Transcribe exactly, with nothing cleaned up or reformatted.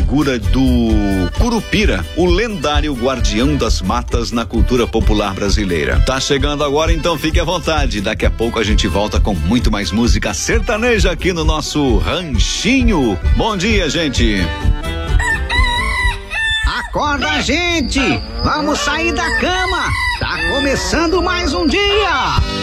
figura do Curupira, o lendário guardião das matas na cultura popular brasileira. Tá chegando agora, então fique à vontade. Daqui a pouco a gente volta com muito mais música sertaneja aqui no nosso Ranchinho. Bom dia, gente. Acorda, gente! Vamos sair da cama! Tá começando mais um dia!